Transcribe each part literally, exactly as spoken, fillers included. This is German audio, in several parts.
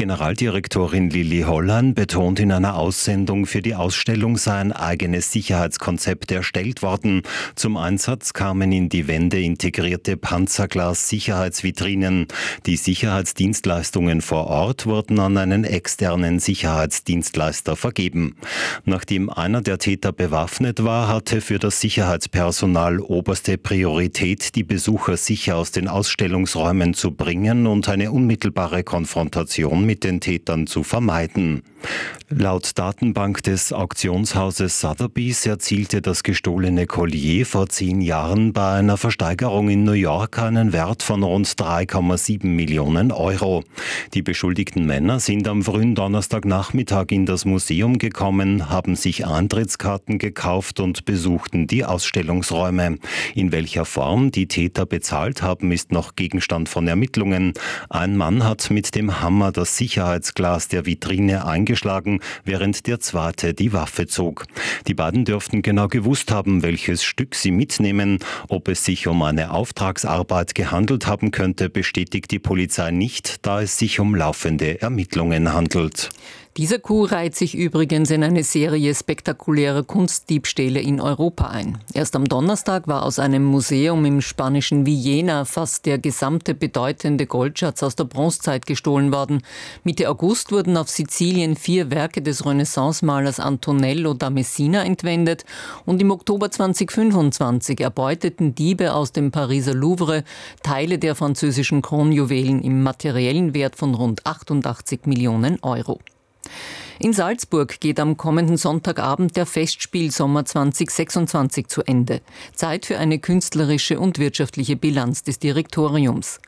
Generaldirektorin Lili Hollan betont in einer Aussendung, für die Ausstellung sei ein eigenes Sicherheitskonzept erstellt worden. Zum Einsatz kamen in die Wände integrierte Panzerglas-Sicherheitsvitrinen. Die Sicherheitsdienstleistungen vor Ort wurden an einen externen Sicherheitsdienstleister vergeben. Nachdem einer der Täter bewaffnet war, hatte für das Sicherheitspersonal oberste Priorität, die Besucher sicher aus den Ausstellungsräumen zu bringen und eine unmittelbare Konfrontation mit den Tätern zu vermeiden. Laut Datenbank des Auktionshauses Sotheby's erzielte das gestohlene Collier vor zehn Jahren bei einer Versteigerung in New York einen Wert von rund drei Komma sieben Millionen Euro. Die beschuldigten Männer sind am frühen Donnerstagnachmittag in das Museum gekommen, haben sich Eintrittskarten gekauft und besuchten die Ausstellungsräume. In welcher Form die Täter bezahlt haben, ist noch Gegenstand von Ermittlungen. Ein Mann hat mit dem Hammer das Sicherheitsglas der Vitrine eingeschlagen, während der zweite die Waffe zog. Die beiden dürften genau gewusst haben, welches Stück sie mitnehmen. Ob es sich um eine Auftragsarbeit gehandelt haben könnte, bestätigt die Polizei nicht, da es sich um laufende Ermittlungen handelt. Dieser Coup reiht sich übrigens in eine Serie spektakulärer Kunstdiebstähle in Europa ein. Erst am Donnerstag war aus einem Museum im spanischen Villena fast der gesamte bedeutende Goldschatz aus der Bronzezeit gestohlen worden. Mitte August wurden auf Sizilien vier Werke des Renaissancemalers Antonello da Messina entwendet und im Oktober zweitausendfünfundzwanzig erbeuteten Diebe aus dem Pariser Louvre Teile der französischen Kronjuwelen im materiellen Wert von rund achtundachtzig Millionen Euro. In Salzburg geht am kommenden Sonntagabend der Festspielsommer zweitausendsechsundzwanzig zu Ende. Zeit für eine künstlerische und wirtschaftliche Bilanz des Direktoriums.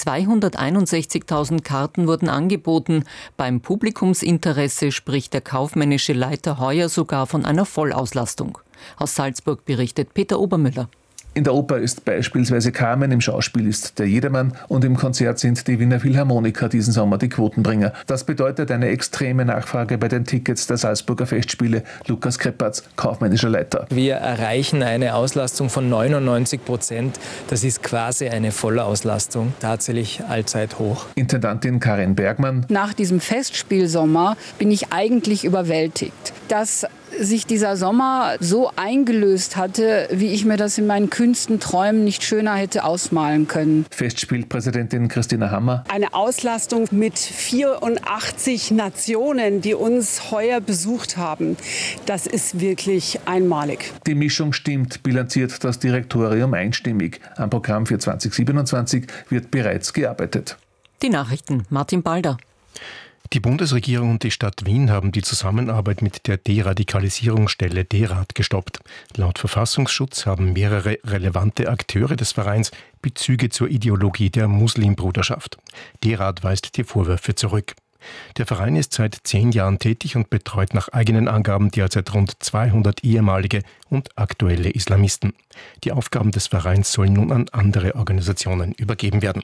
zweihunderteinundsechzigtausend Karten wurden angeboten. Beim Publikumsinteresse spricht der kaufmännische Leiter heuer sogar von einer Vollauslastung. Aus Salzburg berichtet Peter Obermüller. In der Oper ist beispielsweise Carmen, im Schauspiel ist der Jedermann und im Konzert sind die Wiener Philharmoniker diesen Sommer die Quotenbringer. Das bedeutet eine extreme Nachfrage bei den Tickets der Salzburger Festspiele. Lukas Kreppatz, kaufmännischer Leiter. Wir erreichen eine Auslastung von neunundneunzig Prozent. Das ist quasi eine Vollauslastung, tatsächlich allzeit hoch. Intendantin Karin Bergmann. Nach diesem Festspielsommer bin ich eigentlich überwältigt, dass sich dieser Sommer so eingelöst hatte, wie ich mir das in meinen kühnsten Träumen nicht schöner hätte ausmalen können. Festspielpräsidentin Christina Hammer. Eine Auslastung mit vierundachtzig Nationen, die uns heuer besucht haben, das ist wirklich einmalig. Die Mischung stimmt, bilanziert das Direktorium einstimmig. Am Programm für zweitausendsiebenundzwanzig wird bereits gearbeitet. Die Nachrichten, Martin Balder. Die Bundesregierung und die Stadt Wien haben die Zusammenarbeit mit der Deradikalisierungsstelle D-Rad gestoppt. Laut Verfassungsschutz haben mehrere relevante Akteure des Vereins Bezüge zur Ideologie der Muslimbruderschaft. D-Rad weist die Vorwürfe zurück. Der Verein ist seit zehn Jahren tätig und betreut nach eigenen Angaben derzeit rund zweihundert ehemalige und aktuelle Islamisten. Die Aufgaben des Vereins sollen nun an andere Organisationen übergeben werden.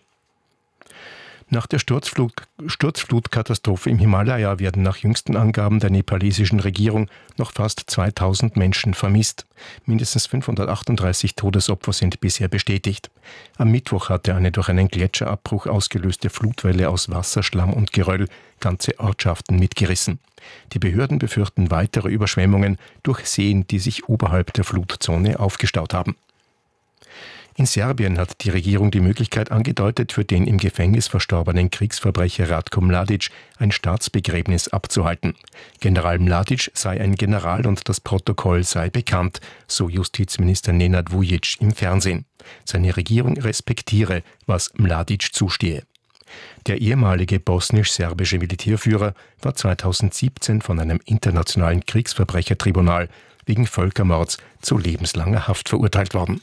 Nach der Sturzflut, Sturzflutkatastrophe im Himalaya werden nach jüngsten Angaben der nepalesischen Regierung noch fast zweitausend Menschen vermisst. Mindestens fünfhundertachtunddreißig Todesopfer sind bisher bestätigt. Am Mittwoch hatte eine durch einen Gletscherabbruch ausgelöste Flutwelle aus Wasser, Schlamm und Geröll ganze Ortschaften mitgerissen. Die Behörden befürchten weitere Überschwemmungen durch Seen, die sich oberhalb der Flutzone aufgestaut haben. In Serbien hat die Regierung die Möglichkeit angedeutet, für den im Gefängnis verstorbenen Kriegsverbrecher Ratko Mladic ein Staatsbegräbnis abzuhalten. General Mladic sei ein General und das Protokoll sei bekannt, so Justizminister Nenad Vujic im Fernsehen. Seine Regierung respektiere, was Mladic zustehe. Der ehemalige bosnisch-serbische Militärführer war zweitausendsiebzehn von einem internationalen Kriegsverbrechertribunal wegen Völkermords zu lebenslanger Haft verurteilt worden.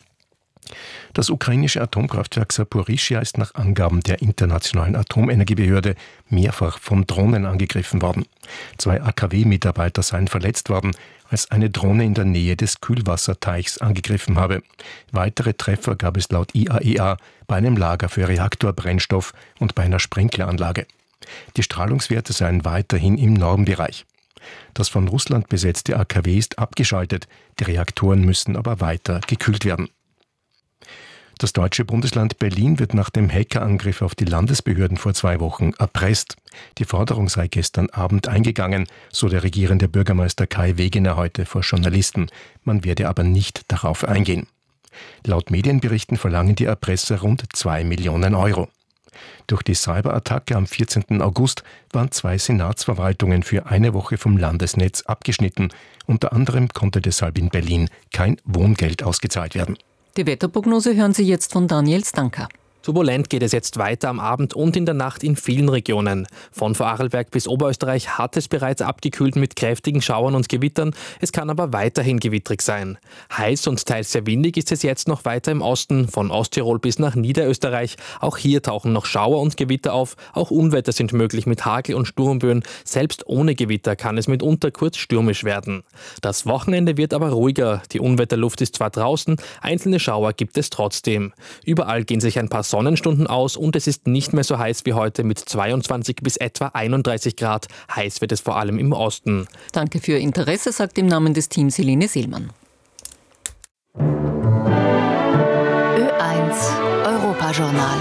Das ukrainische Atomkraftwerk Saporischschja ist nach Angaben der Internationalen Atomenergiebehörde mehrfach von Drohnen angegriffen worden. Zwei A K W-Mitarbeiter seien verletzt worden, als eine Drohne in der Nähe des Kühlwasserteichs angegriffen habe. Weitere Treffer gab es laut I A E A bei einem Lager für Reaktorbrennstoff und bei einer Sprinkleranlage. Die Strahlungswerte seien weiterhin im Normbereich. Das von Russland besetzte A K W ist abgeschaltet, die Reaktoren müssen aber weiter gekühlt werden. Das deutsche Bundesland Berlin wird nach dem Hackerangriff auf die Landesbehörden vor zwei Wochen erpresst. Die Forderung sei gestern Abend eingegangen, so der regierende Bürgermeister Kai Wegener heute vor Journalisten. Man werde aber nicht darauf eingehen. Laut Medienberichten verlangen die Erpresser rund zwei Millionen Euro. Durch die Cyberattacke am vierzehnten August waren zwei Senatsverwaltungen für eine Woche vom Landesnetz abgeschnitten. Unter anderem konnte deshalb in Berlin kein Wohngeld ausgezahlt werden. Die Wetterprognose hören Sie jetzt von Daniel Stanka. Turbulent geht es jetzt weiter am Abend und in der Nacht in vielen Regionen. Von Vorarlberg bis Oberösterreich hat es bereits abgekühlt mit kräftigen Schauern und Gewittern. Es kann aber weiterhin gewittrig sein. Heiß und teils sehr windig ist es jetzt noch weiter im Osten, von Osttirol bis nach Niederösterreich. Auch hier tauchen noch Schauer und Gewitter auf. Auch Unwetter sind möglich mit Hagel und Sturmböen. Selbst ohne Gewitter kann es mitunter kurz stürmisch werden. Das Wochenende wird aber ruhiger. Die Unwetterluft ist zwar draußen, einzelne Schauer gibt es trotzdem. Überall gehen sich ein paar Sonnenstunden aus und es ist nicht mehr so heiß wie heute mit zweiundzwanzig bis etwa einunddreißig Grad. Heiß wird es vor allem im Osten. Danke für Ihr Interesse, sagt im Namen des Teams Helene Seelmann. Ö eins Europajournal.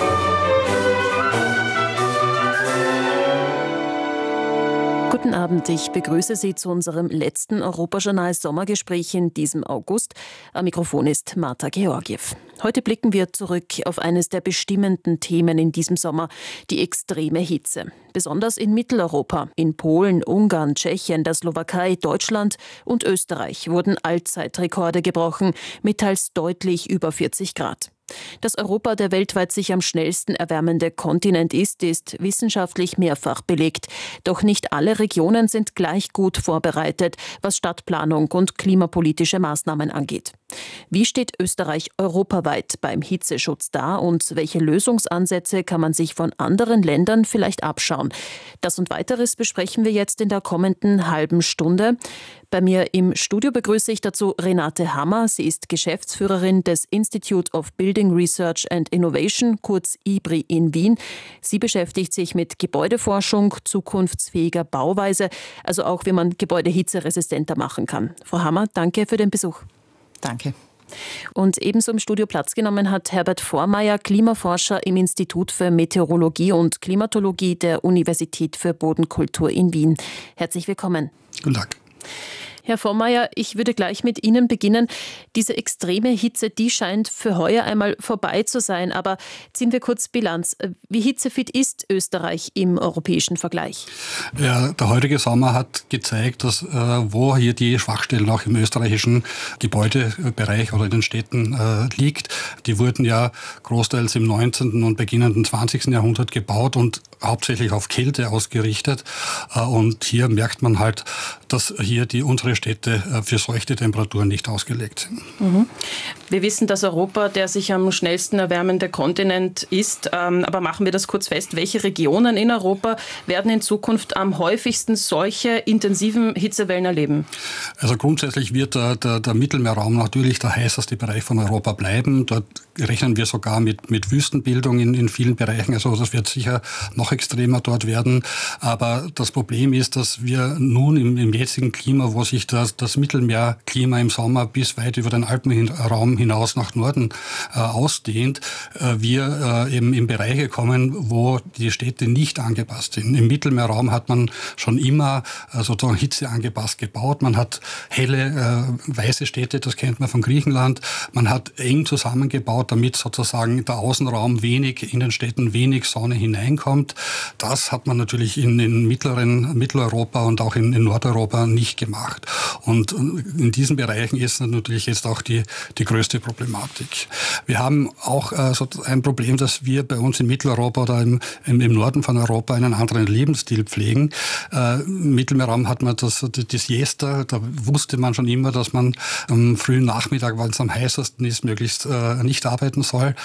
Guten Abend, ich begrüße Sie zu unserem letzten Europajournal-Sommergespräch in diesem August. Am Mikrofon ist Marta Georgiev. Heute blicken wir zurück auf eines der bestimmenden Themen in diesem Sommer, die extreme Hitze. Besonders in Mitteleuropa, in Polen, Ungarn, Tschechien, der Slowakei, Deutschland und Österreich wurden Allzeitrekorde gebrochen mit teils deutlich über vierzig Grad. Dass Europa der weltweit sich am schnellsten erwärmende Kontinent ist, ist wissenschaftlich mehrfach belegt. Doch nicht alle Regionen sind gleich gut vorbereitet, was Stadtplanung und klimapolitische Maßnahmen angeht. Wie steht Österreich europaweit beim Hitzeschutz da und welche Lösungsansätze kann man sich von anderen Ländern vielleicht abschauen? Das und weiteres besprechen wir jetzt in der kommenden halben Stunde. Bei mir im Studio begrüße ich dazu Renate Hammer. Sie ist Geschäftsführerin des Institute of Building Research and Innovation, kurz I B R I in Wien. Sie beschäftigt sich mit Gebäudeforschung, zukunftsfähiger Bauweise, also auch wie man Gebäude hitzeresistenter machen kann. Frau Hammer, danke für den Besuch. Danke. Und ebenso im Studio Platz genommen hat Herbert Vormeier, Klimaforscher im Institut für Meteorologie und Klimatologie der Universität für Bodenkultur in Wien. Herzlich willkommen. Guten Tag. Herr Vormeier, ich würde gleich mit Ihnen beginnen. Diese extreme Hitze, die scheint für heuer einmal vorbei zu sein. Aber ziehen wir kurz Bilanz. Wie hitzefit ist Österreich im europäischen Vergleich? Ja, der heutige Sommer hat gezeigt, dass äh, wo hier die Schwachstellen auch im österreichischen Gebäudebereich oder in den Städten äh, liegt. Die wurden ja großteils im neunzehnten und beginnenden zwanzigsten Jahrhundert gebaut und hauptsächlich auf Kälte ausgerichtet. Äh, und hier merkt man halt, dass hier die unsere Städte für solche Temperaturen nicht ausgelegt sind. Mhm. Wir wissen, dass Europa der sich am schnellsten erwärmende Kontinent ist. Aber machen wir das kurz fest. Welche Regionen in Europa werden in Zukunft am häufigsten solche intensiven Hitzewellen erleben? Also grundsätzlich wird der, der, der Mittelmeerraum natürlich der heißeste Bereich von Europa bleiben. Dort rechnen wir sogar mit, mit Wüstenbildung in, in vielen Bereichen. Also das wird sicher noch extremer dort werden. Aber das Problem ist, dass wir nun im, im jetzigen Klima, wo sich das, das Mittelmeerklima im Sommer bis weit über den Alpenraum hinaus nach Norden äh, ausdehnt, äh, wir äh, eben in Bereiche kommen, wo die Städte nicht angepasst sind. Im Mittelmeerraum hat man schon immer äh, sozusagen Hitze angepasst gebaut. Man hat helle, äh, weiße Städte, das kennt man von Griechenland. Man hat eng zusammengebaut, damit sozusagen der Außenraum wenig, in den Städten wenig Sonne hineinkommt. Das hat man natürlich in, in mittleren Mitteleuropa und auch in, in Nordeuropa nicht gemacht. Und in diesen Bereichen ist natürlich jetzt auch die, die größte Problematik. Wir haben auch äh, so ein Problem, dass wir bei uns in Mitteleuropa oder im, im, im Norden von Europa einen anderen Lebensstil pflegen. Äh, Im Mittelmeerraum hat man das, die Siesta, da wusste man schon immer, dass man am frühen Nachmittag, weil es am heißesten ist, möglichst äh, nicht arbeiten soll.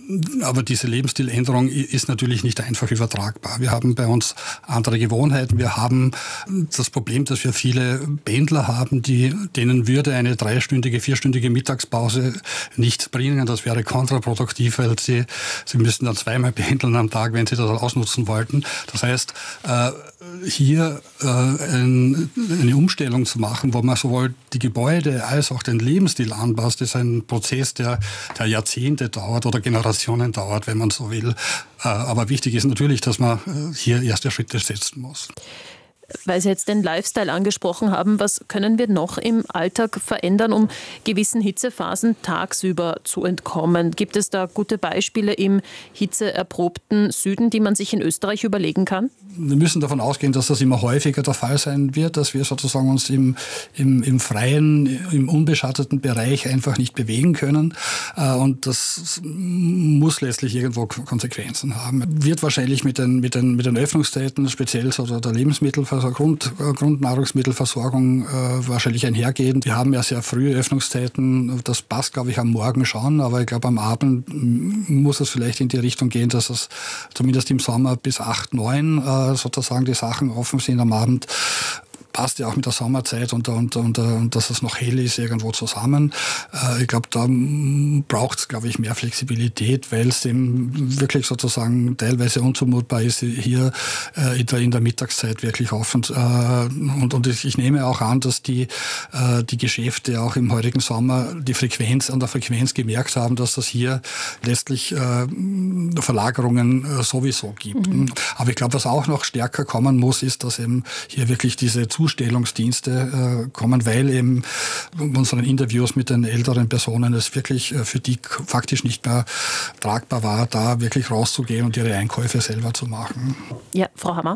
aber diese Lebensstiländerung ist natürlich nicht einfach übertragbar. Wir haben bei uns andere Gewohnheiten. Wir haben das Problem, dass wir viele Pendler haben, die, denen würde eine dreistündige, vierstündige Mittagspause nichts bringen. Das wäre kontraproduktiv, weil sie, sie müssten dann zweimal pendeln am Tag, wenn sie das ausnutzen wollten. Das heißt, äh, hier äh, ein, eine Umstellung zu machen, wo man sowohl die Gebäude als auch den Lebensstil anpasst, ist ein Prozess, der, der Jahrzehnte dauert oder Generationen dauert, wenn man so will. Äh, aber wichtig ist natürlich, dass man äh, hier erste Schritte setzen muss. Weil Sie jetzt den Lifestyle angesprochen haben, was können wir noch im Alltag verändern, um gewissen Hitzephasen tagsüber zu entkommen? Gibt es da gute Beispiele im hitzeerprobten Süden, die man sich in Österreich überlegen kann? Wir müssen davon ausgehen, dass das immer häufiger der Fall sein wird, dass wir sozusagen uns im, im, im freien, im unbeschatteten Bereich einfach nicht bewegen können. Und das muss letztlich irgendwo Konsequenzen haben. Wird wahrscheinlich mit den, mit den, mit den Öffnungszeiten, speziell so der Lebensmittelversorgung, Grund, Grundnahrungsmittelversorgung äh, wahrscheinlich einhergehen. Wir haben ja sehr frühe Öffnungszeiten. Das passt, glaube ich, am Morgen schon. Aber ich glaube, am Abend muss es vielleicht in die Richtung gehen, dass es zumindest im Sommer bis acht, neun äh, sozusagen die Sachen offen sind am Abend. Passt ja auch mit der Sommerzeit und, und, und, und dass es noch hell ist irgendwo zusammen. Ich glaube, da braucht es, glaube ich, mehr Flexibilität, weil es eben wirklich sozusagen teilweise unzumutbar ist, hier in der, in der Mittagszeit wirklich offen. Und, und ich nehme auch an, dass die, die Geschäfte auch im heutigen Sommer die Frequenz an der Frequenz gemerkt haben, dass das hier letztlich Verlagerungen sowieso gibt. Mhm. Aber ich glaube, was auch noch stärker kommen muss, ist, dass eben hier wirklich diese Zustellungsdienste äh, kommen, weil eben in unseren Interviews mit den älteren Personen es wirklich äh, für die faktisch nicht mehr tragbar war, da wirklich rauszugehen und ihre Einkäufe selber zu machen. Ja, Frau Hammer.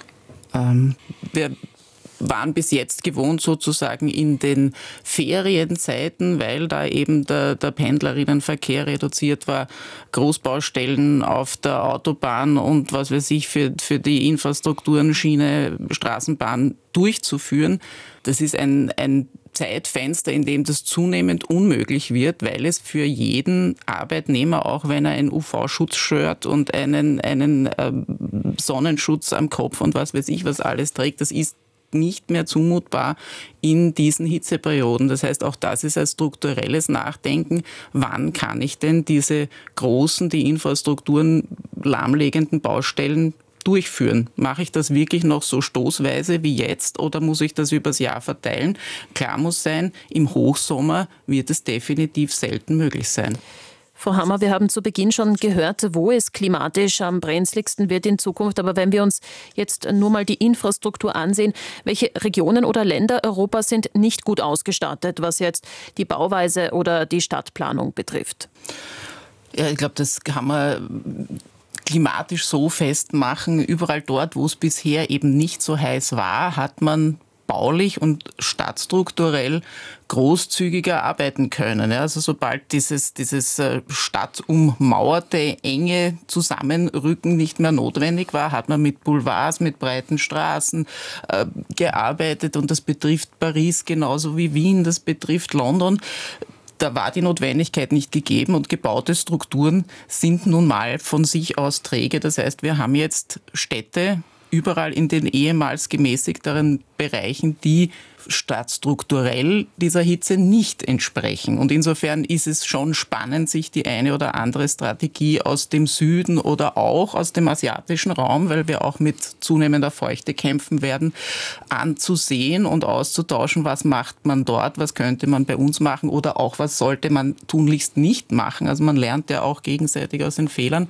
Ähm, wir waren bis jetzt gewohnt sozusagen in den Ferienzeiten, weil da eben der, der Pendlerinnenverkehr reduziert war, Großbaustellen auf der Autobahn und was weiß ich für, für die Infrastrukturen, Schiene, Straßenbahn durchzuführen. Das ist ein, ein Zeitfenster, in dem das zunehmend unmöglich wird, weil es für jeden Arbeitnehmer, auch wenn er ein U V-Schutzshirt und einen, einen äh, Sonnenschutz am Kopf und was weiß ich was alles trägt, das ist nicht mehr zumutbar in diesen Hitzeperioden. Das heißt, auch das ist ein strukturelles Nachdenken. Wann kann ich denn diese großen, die Infrastrukturen lahmlegenden Baustellen durchführen? Mache ich das wirklich noch so stoßweise wie jetzt oder muss ich das übers Jahr verteilen? Klar muss sein, im Hochsommer wird es definitiv selten möglich sein. Frau Hammer, wir haben zu Beginn schon gehört, wo es klimatisch am brenzligsten wird in Zukunft. Aber wenn wir uns jetzt nur mal die Infrastruktur ansehen, welche Regionen oder Länder Europas sind nicht gut ausgestattet, was jetzt die Bauweise oder die Stadtplanung betrifft? Ja, ich glaube, das kann man klimatisch so festmachen. Überall dort, wo es bisher eben nicht so heiß war, hat man baulich und stadtstrukturell großzügiger arbeiten können. Also sobald dieses, dieses stadtummauerte, enge Zusammenrücken nicht mehr notwendig war, hat man mit Boulevards, mit breiten Straßen äh, gearbeitet und das betrifft Paris genauso wie Wien, das betrifft London. Da war die Notwendigkeit nicht gegeben und gebaute Strukturen sind nun mal von sich aus träge. Das heißt, wir haben jetzt Städte, überall in den ehemals gemäßigteren Bereichen, die stadtstrukturell dieser Hitze nicht entsprechen. Und insofern ist es schon spannend, sich die eine oder andere Strategie aus dem Süden oder auch aus dem asiatischen Raum, weil wir auch mit zunehmender Feuchte kämpfen werden, anzusehen und auszutauschen, was macht man dort, was könnte man bei uns machen oder auch was sollte man tunlichst nicht machen. Also man lernt ja auch gegenseitig aus den Fehlern.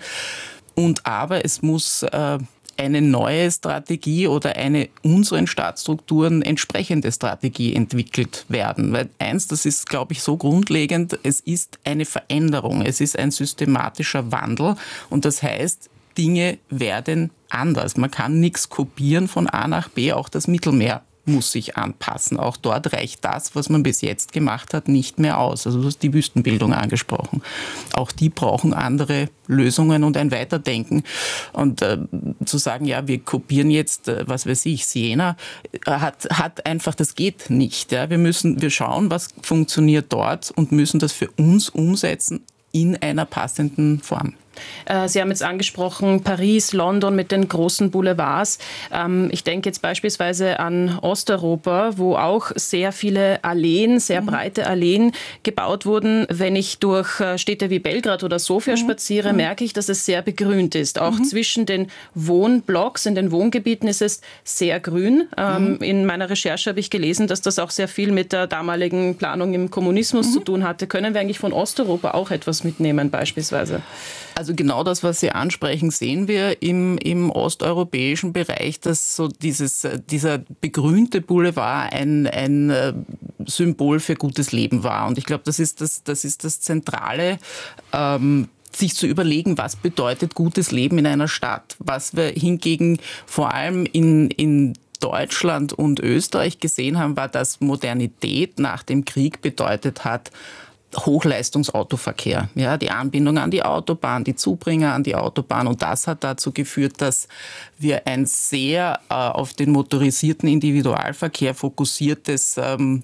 Und aber es muss äh, eine neue Strategie oder eine unseren Stadtstrukturen entsprechende Strategie entwickelt werden. Weil eins, das ist, glaube ich, so grundlegend, es ist eine Veränderung, es ist ein systematischer Wandel und das heißt, Dinge werden anders. Man kann nichts kopieren von A nach B, auch das Mittelmeer muss sich anpassen. Auch dort reicht das, was man bis jetzt gemacht hat, nicht mehr aus. Also du hast die Wüstenbildung angesprochen. Auch die brauchen andere Lösungen und ein Weiterdenken. Und äh, zu sagen, ja, wir kopieren jetzt, äh, was weiß ich, Siena, äh, hat, hat einfach, das geht nicht. Ja. Wir müssen, wir schauen, was funktioniert dort und müssen das für uns umsetzen, in einer passenden Form. Sie haben jetzt angesprochen, Paris, London mit den großen Boulevards. Ich denke jetzt beispielsweise an Osteuropa, wo auch sehr viele Alleen, sehr breite Alleen gebaut wurden. Wenn ich durch Städte wie Belgrad oder Sofia mhm. spaziere, merke ich, dass es sehr begrünt ist. Auch mhm. zwischen den Wohnblocks, in den Wohngebieten ist es sehr grün. Mhm. In meiner Recherche habe ich gelesen, dass das auch sehr viel mit der damaligen Planung im Kommunismus mhm. zu tun hatte. Können wir eigentlich von Osteuropa auch etwas mitnehmen beispielsweise? Also genau das, was Sie ansprechen, sehen wir im, im osteuropäischen Bereich, dass so dieses, dieser begrünte Boulevard ein, ein Symbol für gutes Leben war. Und ich glaube, das ist das, das ist das Zentrale, ähm, sich zu überlegen, was bedeutet gutes Leben in einer Stadt. Was wir hingegen vor allem in, in Deutschland und Österreich gesehen haben, war, dass Modernität nach dem Krieg bedeutet hat, Hochleistungsautoverkehr, ja, die Anbindung an die Autobahn, die Zubringer an die Autobahn, und das hat dazu geführt, dass wir ein sehr äh, auf den motorisierten Individualverkehr fokussiertes ähm,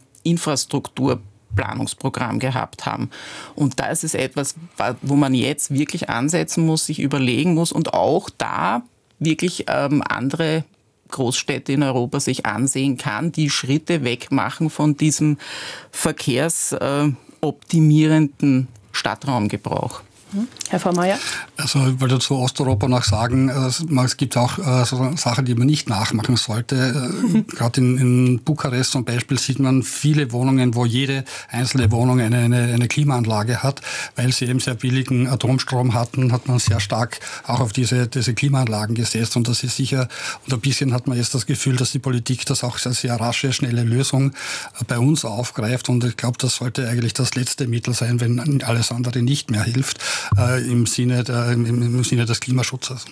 Infrastrukturplanungsprogramm gehabt haben. Und das ist etwas, wo man jetzt wirklich ansetzen muss, sich überlegen muss und auch da wirklich ähm, andere Großstädte in Europa sich ansehen kann, die Schritte wegmachen von diesem Verkehrs äh, optimierenden Stadtraumgebrauch. Herr Vormeier? Also ich wollte zu Osteuropa noch sagen, es gibt auch so Sachen, die man nicht nachmachen sollte. Gerade in, in Bukarest zum Beispiel sieht man viele Wohnungen, wo jede einzelne Wohnung eine, eine, eine Klimaanlage hat. Weil sie eben sehr billigen Atomstrom hatten, hat man sehr stark auch auf diese, diese Klimaanlagen gesetzt. Und das ist sicher, und ein bisschen hat man jetzt das Gefühl, dass die Politik das auch als sehr rasche, schnelle Lösung bei uns aufgreift. Und ich glaube, das sollte eigentlich das letzte Mittel sein, wenn alles andere nicht mehr hilft. Äh, im, Sinne der, im, im Sinne des Klimaschutzes.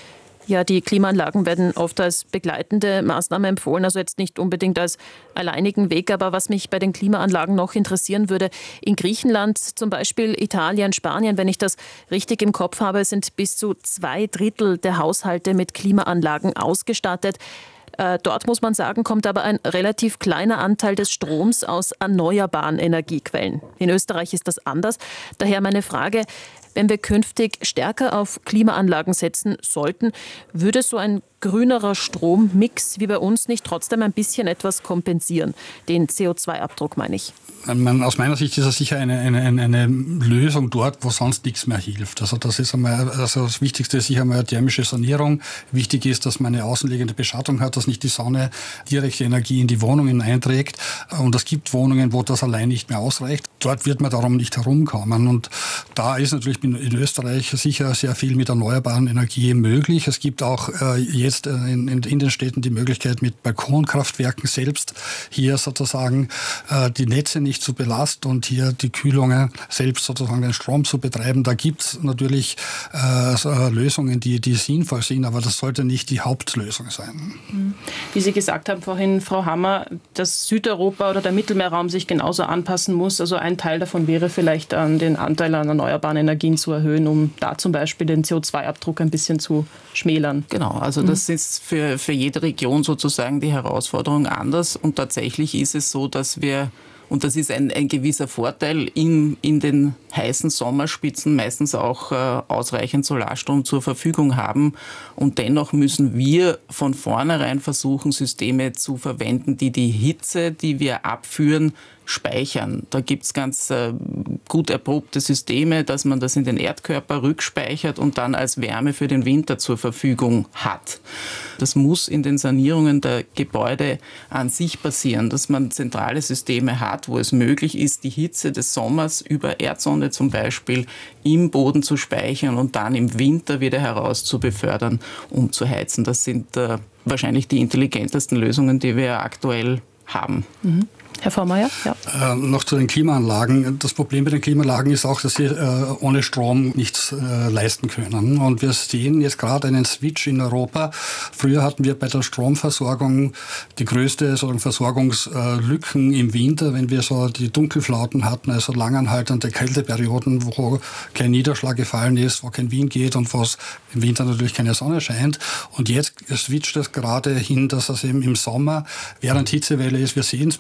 Ja, die Klimaanlagen werden oft als begleitende Maßnahme empfohlen, also jetzt nicht unbedingt als alleinigen Weg. Aber was mich bei den Klimaanlagen noch interessieren würde, in Griechenland zum Beispiel, Italien, Spanien, wenn ich das richtig im Kopf habe, sind bis zu zwei Drittel der Haushalte mit Klimaanlagen ausgestattet. Dort, muss man sagen, kommt aber ein relativ kleiner Anteil des Stroms aus erneuerbaren Energiequellen. In Österreich ist das anders. Daher meine Frage, wenn wir künftig stärker auf Klimaanlagen setzen sollten, würde so ein grünerer Strommix wie bei uns nicht trotzdem ein bisschen etwas kompensieren? Den C O zwei Abdruck meine ich. Aus meiner Sicht ist es sicher eine, eine, eine Lösung dort, wo sonst nichts mehr hilft. Also das ist einmal, also das Wichtigste ist sicher einmal thermische Sanierung. Wichtig ist, dass man eine außenliegende Beschattung hat, dass nicht die Sonne direkte Energie in die Wohnung hineinträgt. Und es gibt Wohnungen, wo das allein nicht mehr ausreicht. Dort wird man darum nicht herumkommen. Und da ist natürlich in Österreich sicher sehr viel mit erneuerbaren Energie möglich. Es gibt auch äh, jetzt in, in, in den Städten die Möglichkeit, mit Balkonkraftwerken selbst hier sozusagen äh, die Netze nicht zu belasten und hier die Kühlungen selbst sozusagen den Strom zu betreiben. Da gibt es natürlich äh, so Lösungen, die, die sinnvoll sind, aber das sollte nicht die Hauptlösung sein. Wie Sie gesagt haben vorhin, Frau Hammer, dass Südeuropa oder der Mittelmeerraum sich genauso anpassen muss. Also ein Teil davon wäre vielleicht, an den Anteil an erneuerbaren Energien zu erhöhen, um da zum Beispiel den C O zwei Abdruck ein bisschen zu schmälern. Genau, also das mhm. ist für, für jede Region sozusagen die Herausforderung anders. Und tatsächlich ist es so, dass wir, und das ist ein, ein gewisser Vorteil, in, in den heißen Sommerspitzen meistens auch äh, ausreichend Solarstrom zur Verfügung haben. Und dennoch müssen wir von vornherein versuchen, Systeme zu verwenden, die die Hitze, die wir abführen, speichern. Da gibt es ganz äh, gut erprobte Systeme, dass man das in den Erdkörper rückspeichert und dann als Wärme für den Winter zur Verfügung hat. Das muss in den Sanierungen der Gebäude an sich passieren, dass man zentrale Systeme hat, wo es möglich ist, die Hitze des Sommers über Erdsonde zum Beispiel im Boden zu speichern und dann im Winter wieder heraus zu befördern, um zu heizen. Das sind äh, wahrscheinlich die intelligentesten Lösungen, die wir aktuell haben. Mhm. Herr Vormeier? Ja. Äh, noch zu den Klimaanlagen. Das Problem bei den Klimaanlagen ist auch, dass sie äh, ohne Strom nichts äh, leisten können. Und wir sehen jetzt gerade einen Switch in Europa. Früher hatten wir bei der Stromversorgung die größte so Versorgungslücken im Winter, wenn wir so die Dunkelflauten hatten, also langanhaltende Kälteperioden, wo kein Niederschlag gefallen ist, wo kein Wind geht und wo es im Winter natürlich keine Sonne scheint. Und jetzt switcht es gerade hin, dass es eben im Sommer, während Hitzewelle ist, wir sehen es momentan,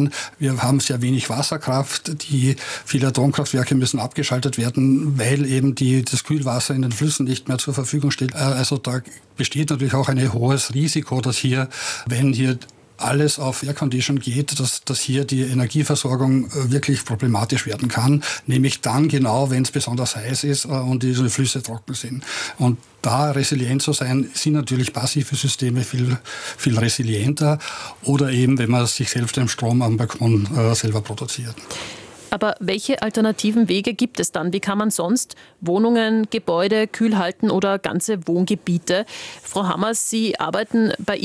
kann. Wir haben sehr wenig Wasserkraft. Die viele Atomkraftwerke müssen abgeschaltet werden, weil eben die, das Kühlwasser in den Flüssen nicht mehr zur Verfügung steht. Also da besteht natürlich auch ein hohes Risiko, dass hier, wenn hier alles auf Aircondition geht, dass, dass hier die Energieversorgung wirklich problematisch werden kann, nämlich dann genau, wenn es besonders heiß ist und diese Flüsse trocken sind. Und da resilient zu sein, sind natürlich passive Systeme viel, viel resilienter oder eben, wenn man sich selbst den Strom am Balkon äh, selber produziert. Aber welche alternativen Wege gibt es dann? Wie kann man sonst Wohnungen, Gebäude kühl halten oder ganze Wohngebiete? Frau Hammers, Sie arbeiten bei